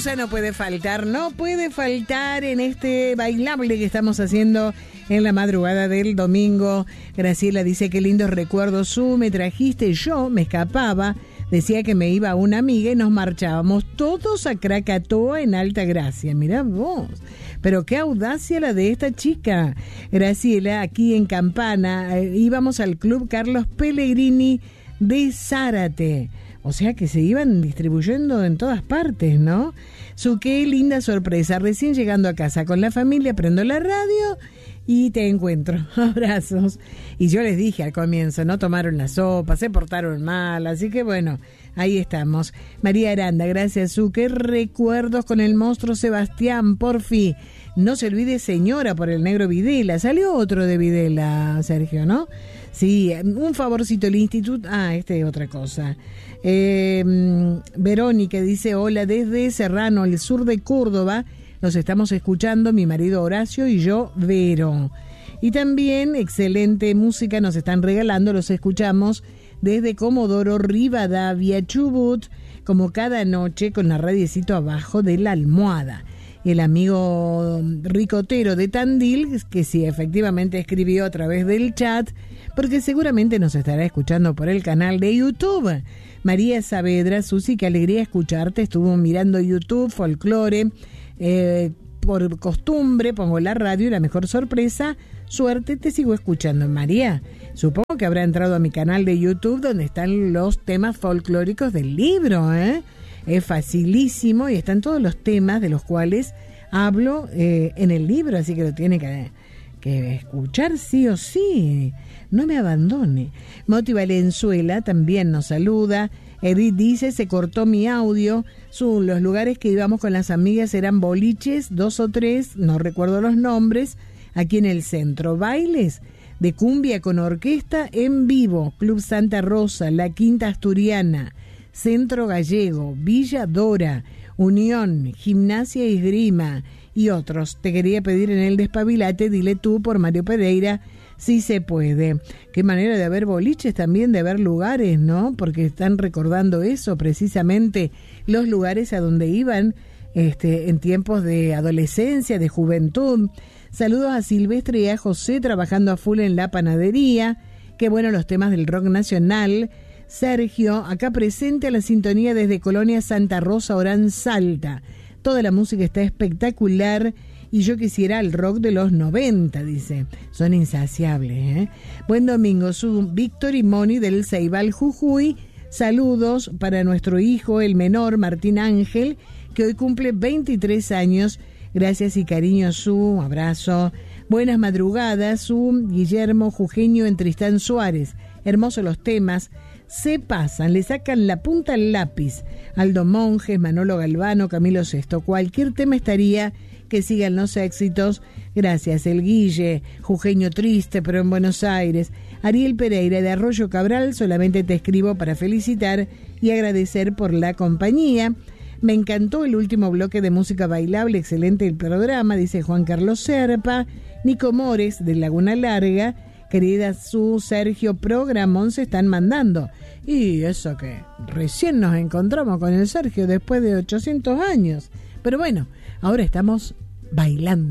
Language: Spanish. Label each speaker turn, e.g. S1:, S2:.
S1: Tusa no puede faltar en este bailable que estamos haciendo en la madrugada del domingo. Graciela dice: qué lindos recuerdos, me trajiste. Yo me escapaba, decía que me iba a una amiga y nos marchábamos todos a Krakatoa en Altagracia. Mirá vos, pero qué audacia la de esta chica. Graciela, aquí en Campana, íbamos al Club Carlos Pellegrini de Zárate. O sea que se iban distribuyendo en todas partes, ¿no? Qué linda sorpresa. Recién llegando a casa con la familia, prendo la radio y te encuentro. Abrazos. Y yo les dije al comienzo, no tomaron la sopa, se portaron mal, así que bueno, ahí estamos. María Aranda, gracias, qué recuerdos con el monstruo Sebastián, por fin. No se olvide, señora, por el negro Videla. Salió otro de Videla, Sergio, ¿no? Sí, un favorcito, el instituto. Es otra cosa. Verónica dice: hola, desde Serrano, el sur de Córdoba. Los estamos escuchando, mi marido Horacio y yo, Vero. Y también excelente música nos están regalando, los escuchamos desde Comodoro Rivadavia, Chubut, como cada noche con la radiecito abajo de la almohada. El amigo Ricotero de Tandil, que sí, efectivamente escribió a través del chat, porque seguramente nos estará escuchando por el canal de YouTube. María Saavedra, Susi, qué alegría escucharte, estuvo mirando YouTube, folclore, por costumbre pongo la radio y la mejor sorpresa, suerte, te sigo escuchando. María, supongo que habrá entrado a mi canal de YouTube donde están los temas folclóricos del libro, Es facilísimo y están todos los temas de los cuales hablo en el libro, así que lo tiene que escuchar sí o sí. No me abandone. Moti Valenzuela también nos saluda. Edith dice: se cortó mi audio. Los lugares que íbamos con las amigas eran boliches, 2 o 3, no recuerdo los nombres, aquí en el centro. Bailes de cumbia con orquesta en vivo, Club Santa Rosa, La Quinta Asturiana, Centro Gallego, Villa Dora, Unión, Gimnasia y Esgrima y otros. Te quería pedir en el Despabilate, dile tú, por Mario Pereira, si se puede. Qué manera de haber boliches también, de haber lugares, ¿no? Porque están recordando eso, precisamente los lugares a donde iban en tiempos de adolescencia, de juventud. Saludos a Silvestre y a José, trabajando a full en la panadería. Qué bueno los temas del rock nacional. Sergio, acá presente a la sintonía desde Colonia Santa Rosa, Orán, Salta. Toda la música está espectacular y yo quisiera el rock de los 90, dice. Son insaciables, Buen domingo, Víctor y Moni del Ceibal, Jujuy. Saludos para nuestro hijo, el menor, Martín Ángel, que hoy cumple 23 años. Gracias y cariño, abrazo. Buenas madrugadas, Guillermo Jujeño en Tristán Suárez. Hermosos los temas. Se pasan, le sacan la punta al lápiz. Aldo Monjes, Manolo Galvano, Camilo Sesto. Cualquier tema estaría, que sigan los éxitos. Gracias, el Guille, Jujeño triste, pero en Buenos Aires. Ariel Pereira de Arroyo Cabral, solamente te escribo para felicitar y agradecer por la compañía. Me encantó el último bloque de música bailable, excelente el programa, dice Juan Carlos Serpa. Nico Mores de Laguna Larga. Querida Sergio, programón se están mandando. Y eso que recién nos encontramos con el Sergio después de 800 años. Pero bueno, ahora estamos bailando.